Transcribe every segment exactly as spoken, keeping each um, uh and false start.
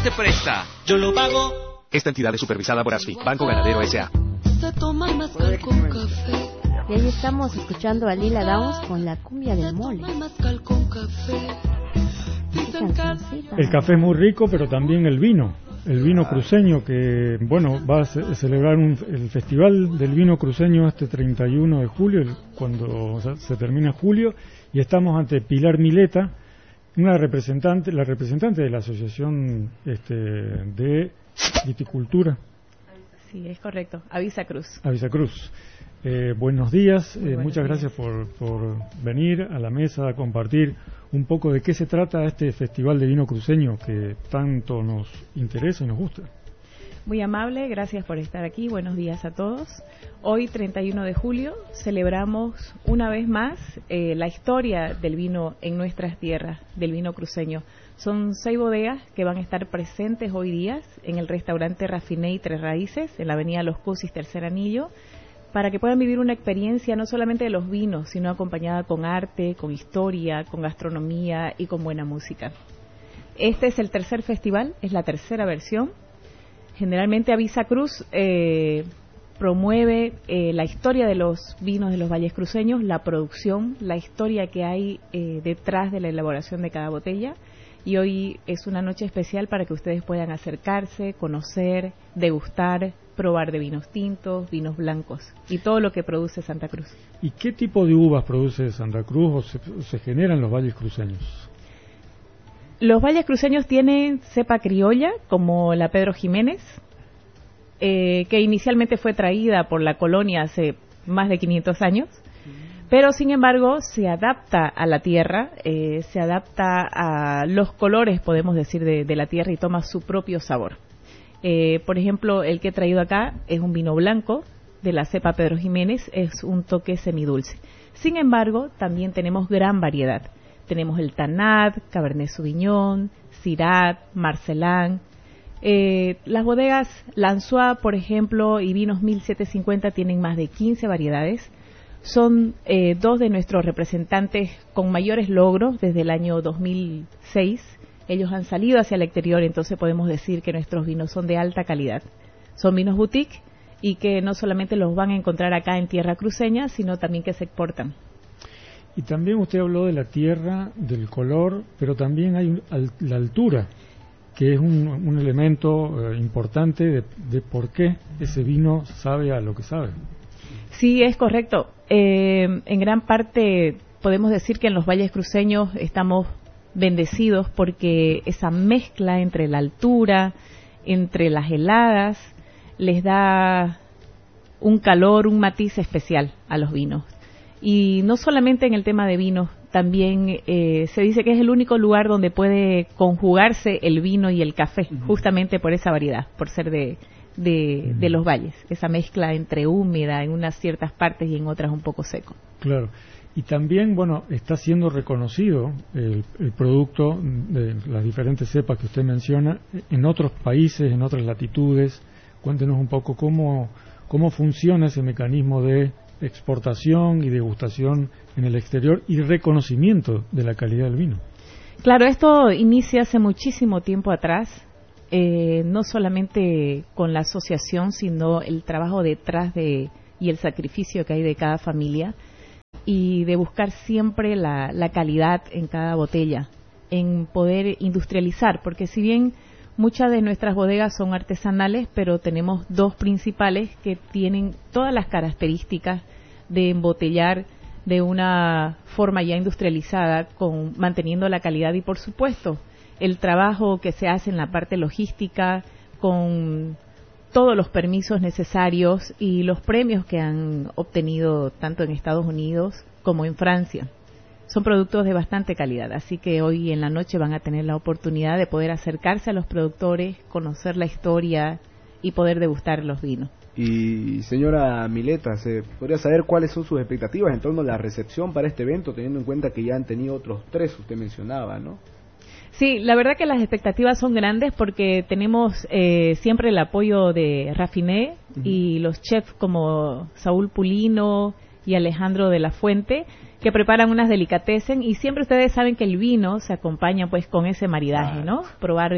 se presta. Yo lo pago. Esta entidad es supervisada por ASFI, Banco Ganadero S A Se toma mezcal con café. Y ahí estamos escuchando a Lila Downs con la cumbia del mole. El café es muy rico, pero también el vino. El vino cruceño, que bueno, va a ce- celebrar un, el Festival del Vino Cruceño este treinta y uno de julio, el- cuando o sea, se termina julio, y estamos ante Pilar Mileta, una representante, la representante de la Asociación este, de Viticultura, Sí, es correcto. Avisa Cruz. Avisa Cruz. Eh, buenos días, eh, buenos muchas días. gracias por, por venir a la mesa a compartir un poco de qué se trata este Festival de Vino Cruceño que tanto nos interesa y nos gusta. Muy amable, gracias por estar aquí. Buenos días a todos. Hoy, treinta y uno de julio, celebramos una vez más eh, la historia del vino en nuestras tierras, del vino cruceño. Son seis bodegas que van a estar presentes hoy día en el restaurante Rafiné y Tres Raíces, en la avenida Los Cusis, Tercer Anillo, para que puedan vivir una experiencia no solamente de los vinos, sino acompañada con arte, con historia, con gastronomía y con buena música. Este es el tercer festival, es la tercera versión. Generalmente Avisa Cruz eh, promueve eh, la historia de los vinos de los valles cruceños, la producción, la historia que hay eh, detrás de la elaboración de cada botella. Y hoy es una noche especial para que ustedes puedan acercarse, conocer, degustar, probar de vinos tintos, vinos blancos y todo lo que produce Santa Cruz. ¿Y qué tipo de uvas produce Santa Cruz o se, o se generan los valles cruceños? Los valles cruceños tienen cepa criolla, como la Pedro Jiménez, eh, que inicialmente fue traída por la colonia hace más de quinientos años, pero sin embargo se adapta a la tierra, eh, se adapta a los colores, podemos decir, de, de la tierra y toma su propio sabor. Eh, por ejemplo, el que he traído acá es un vino blanco de la cepa Pedro Jiménez, es un toque semidulce. Sin embargo, también tenemos gran variedad. Tenemos el Tanat, Cabernet Sauvignon, Syrah, Marcelán. Eh, las bodegas Lanzois, por ejemplo, y Vinos mil setecientos cincuenta tienen más de quince variedades. Son eh, dos de nuestros representantes con mayores logros desde el año dos mil seis. Ellos han salido hacia el exterior, entonces podemos decir que nuestros vinos son de alta calidad. Son vinos boutique y que no solamente los van a encontrar acá en tierra cruceña, sino también que se exportan. Y también usted habló de la tierra, del color, pero también hay un, al, la altura, que es un, un elemento eh, importante de, de por qué ese vino sabe a lo que sabe. Sí, es correcto. Eh, en gran parte podemos decir que en los valles cruceños estamos bendecidos porque esa mezcla entre la altura, entre las heladas, les da un calor, un matiz especial a los vinos. Y no solamente en el tema de vinos, también eh, se dice que es el único lugar donde puede conjugarse el vino y el café, uh-huh. justamente por esa variedad, por ser de, de, uh-huh. de los valles, esa mezcla entre húmeda en unas ciertas partes y en otras un poco seco. Claro. Y también, bueno, está siendo reconocido el, el producto de las diferentes cepas que usted menciona en otros países, en otras latitudes. Cuéntenos un poco cómo, cómo funciona ese mecanismo de exportación y degustación en el exterior y reconocimiento de la calidad del vino. Claro, esto inicia hace muchísimo tiempo atrás, eh, no solamente con la asociación, sino el trabajo detrás de y el sacrificio que hay de cada familia, y de buscar siempre la, la calidad en cada botella, en poder industrializar, porque si bien muchas de nuestras bodegas son artesanales, pero tenemos dos principales que tienen todas las características de embotellar de una forma ya industrializada, con manteniendo la calidad y, por supuesto, el trabajo que se hace en la parte logística, con todos los permisos necesarios y los premios que han obtenido tanto en Estados Unidos como en Francia. Son productos de bastante calidad, así que hoy en la noche van a tener la oportunidad de poder acercarse a los productores, conocer la historia y poder degustar los vinos. Y señora Mileta, ¿se podría saber cuáles son sus expectativas en torno a la recepción para este evento, teniendo en cuenta que ya han tenido otros tres, usted mencionaba, ¿no? Sí, la verdad que las expectativas son grandes porque tenemos eh, siempre el apoyo de Rafiné uh-huh. y los chefs como Saúl Pulino y Alejandro de la Fuente, que preparan unas delicatessen, y siempre ustedes saben que el vino se acompaña pues con ese maridaje, ¿no? Probar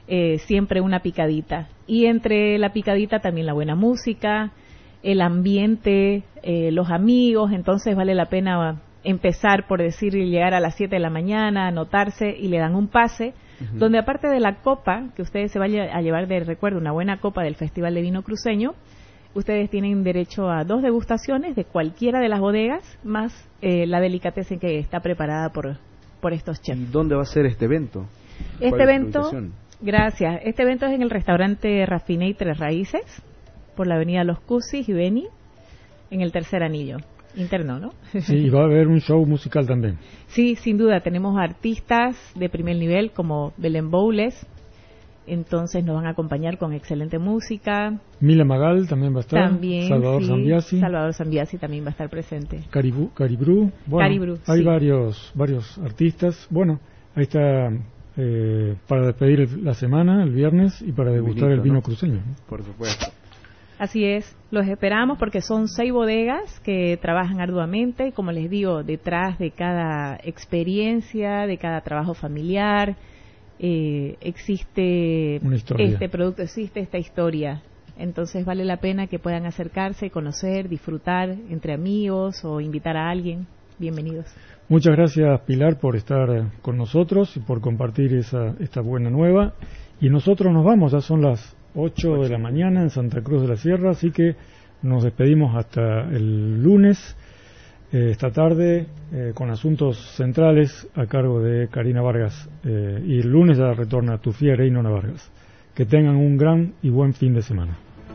eh, siempre una picadita. Y entre la picadita también la buena música, el ambiente, eh, los amigos. Entonces vale la pena empezar, por decir, llegar a las siete de la mañana, anotarse y le dan un pase, uh-huh. donde aparte de la copa, que ustedes se vayan a llevar de recuerdo, una buena copa del Festival de Vino Cruceño, ustedes tienen derecho a dos degustaciones de cualquiera de las bodegas, más eh, la delicatessen que está preparada por, por estos chefs. ¿Y dónde va a ser este evento? Este evento, gracias, este evento es en el restaurante Raffiné y Tres Raíces, por la avenida Los Cusis y Beni, en el tercer anillo. Interno, ¿no? Sí, y va a haber un show musical también. Sí, sin duda, tenemos artistas de primer nivel como Belén Boules, entonces nos van a acompañar con excelente música. Mila Magal también va a estar. También, Salvador sí, Zambiasi. Salvador Zambiasi también va a estar presente. Caribú, Caribru. Bueno, Caribru, hay sí. varios, varios artistas. Bueno, ahí está eh, para despedir el, la semana, el viernes, y para degustar el vino ¿no? cruceño. Por supuesto. Así es, los esperamos porque son seis bodegas que trabajan arduamente, como les digo, detrás de cada experiencia, de cada trabajo familiar, eh, existe este producto, existe esta historia. Entonces vale la pena que puedan acercarse, conocer, disfrutar entre amigos o invitar a alguien. Bienvenidos. Muchas gracias, Pilar, por estar con nosotros y por compartir esa, esta buena nueva. Y nosotros nos vamos, ya son las ocho de la mañana en Santa Cruz de la Sierra, así que nos despedimos hasta el lunes, eh, esta tarde, eh, con asuntos centrales a cargo de Karina Vargas, eh, y el lunes ya retorna Tufía Reinona Vargas. Que tengan un gran y buen fin de semana.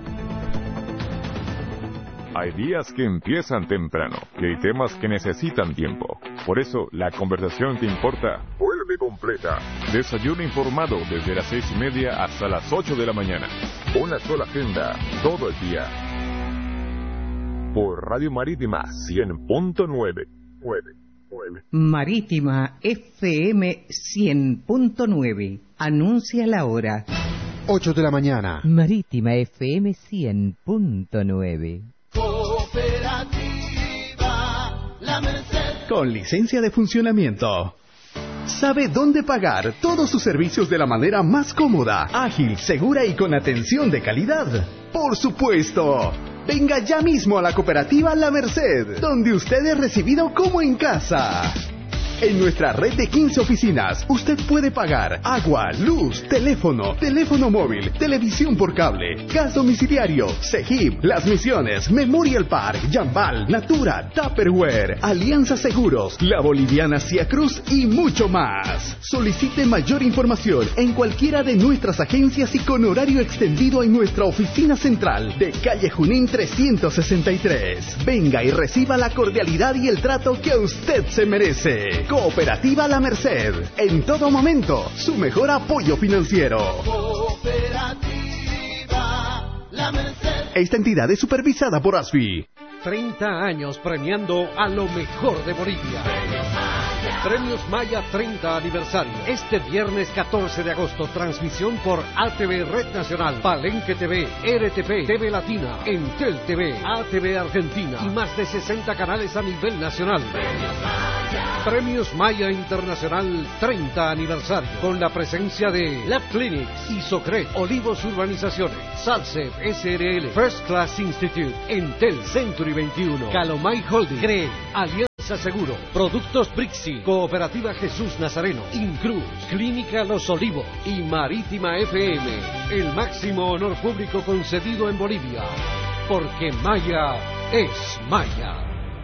Hay días que empiezan temprano y hay temas que necesitan tiempo. Por eso, la conversación que importa vuelve completa. Desayuno informado desde las seis y media hasta las ocho de la mañana. Una sola agenda, todo el día. Por Radio Marítima cien punto nueve. Marítima F M cien punto nueve. Anuncia la hora. ocho de la mañana. Marítima F M cien punto nueve. Cooperativa La Merced. Con licencia de funcionamiento. Sabe dónde pagar todos sus servicios de la manera más cómoda, ágil, segura y con atención de calidad. Por supuesto. Venga ya mismo a la cooperativa La Merced, donde usted es recibido como en casa. En nuestra red de quince oficinas, usted puede pagar agua, luz, teléfono, teléfono móvil, televisión por cable, gas domiciliario, Cegip, Las Misiones, Memorial Park, Jambal, Natura, Tupperware, Alianza Seguros, La Boliviana Cia Cruz y mucho más. Solicite mayor información en cualquiera de nuestras agencias y con horario extendido en nuestra oficina central de calle Junín trescientos sesenta y tres. Venga y reciba la cordialidad y el trato que a usted se merece. Cooperativa La Merced, en todo momento, su mejor apoyo financiero. Cooperativa La Merced. Esta entidad es supervisada por A S F I. treinta años premiando a lo mejor de Bolivia. Premios Maya treinta aniversario. Este viernes catorce de agosto, transmisión por A T V Red Nacional, Palenque T V, R T P, T V Latina, Entel T V, A T V Argentina y más de sesenta canales a nivel nacional. Premios Maya Internacional treinta aniversario, con la presencia de Lab Clinics, Isocred, Olivos Urbanizaciones, Salsef S R L, First Class Institute, Entel Century veintiuno, Calomay Holding, Cree, Alianza Seguro, Productos Brixi, Cooperativa Jesús Nazareno, Incruz, Clínica Los Olivos y Marítima F M, el máximo honor público concedido en Bolivia, porque Maya es Maya.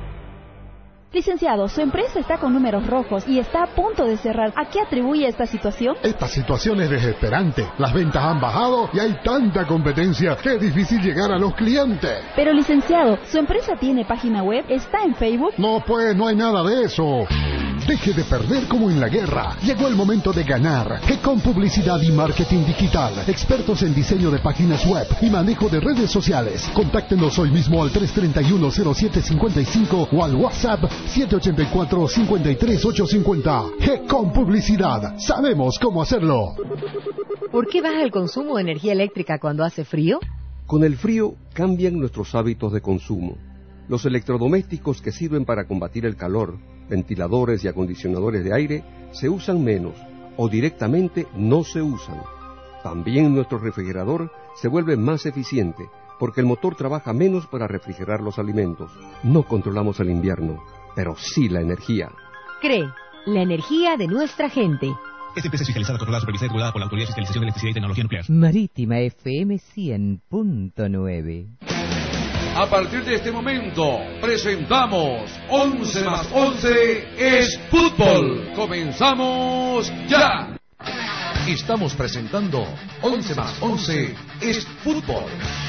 Licenciado, su empresa está con números rojos y está a punto de cerrar. ¿A qué atribuye esta situación? Esta situación es desesperante. Las ventas han bajado y hay tanta competencia que es difícil llegar a los clientes. Pero, licenciado, ¿su empresa tiene página web? ¿Está en Facebook? No, pues, no hay nada de eso. Deje de perder como en la guerra. Llegó el momento de ganar. G-Com Publicidad y Marketing Digital. Expertos en diseño de páginas web y manejo de redes sociales. Contáctenos hoy mismo al tres tres uno, cero siete cinco cinco o al WhatsApp siete ocho cuatro, cinco tres ocho cinco cero. G-Com Publicidad. Sabemos cómo hacerlo. ¿Por qué baja el consumo de energía eléctrica cuando hace frío? Con el frío cambian nuestros hábitos de consumo. Los electrodomésticos que sirven para combatir el calor, ventiladores y acondicionadores de aire, se usan menos o directamente no se usan. También nuestro refrigerador se vuelve más eficiente, porque el motor trabaja menos para refrigerar los alimentos. No controlamos el invierno, pero sí la energía. C R E E, la energía de nuestra gente. Esta empresa es fiscalizada, controlada, supervisada y regulada por la Autoridad de Fiscalización de Electricidad y Tecnología Nuclear. Marítima F M cien punto nueve. A partir de este momento, presentamos once más once es fútbol. Comenzamos ya. Estamos presentando once más once es fútbol.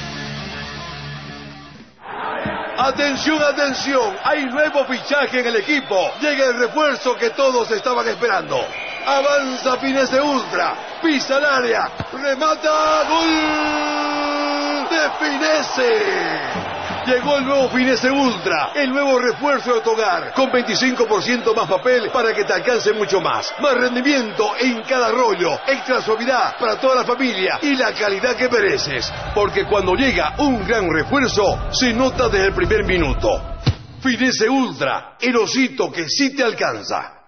Atención, atención, hay nuevo fichaje en el equipo. Llega el refuerzo que todos estaban esperando. Avanza Finese Ultra, pisa el área, remata, gol de Finese. Llegó el nuevo Finese Ultra, el nuevo refuerzo de tu hogar, con veinticinco por ciento más papel para que te alcance mucho más. Más rendimiento en cada rollo, extra suavidad para toda la familia y la calidad que mereces. Porque cuando llega un gran refuerzo, se nota desde el primer minuto. Finese Ultra, el osito que sí te alcanza.